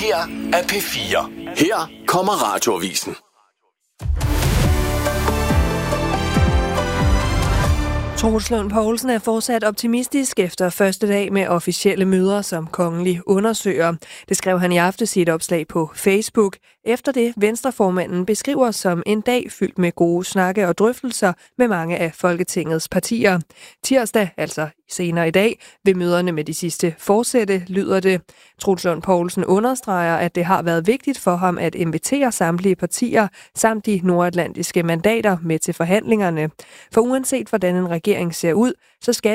her er P4. Her kommer Radioavisen. Troels Lund Poulsen er fortsat optimistisk efter første dag med officielle møder som kongelig undersøger. Det skrev han i aftes i et opslag på Facebook. Efter det Venstreformanden beskriver som en dag fyldt med gode snakke og drøftelser med mange af Folketingets partier. Tirsdag, altså senere i dag, vil møderne med de sidste fortsætte, lyder det. Troels Lund Poulsen understreger, at det har været vigtigt for ham at invitere samtlige partier samt de nordatlantiske mandater med til forhandlingerne. For uanset hvordan en regering ser ud, så skal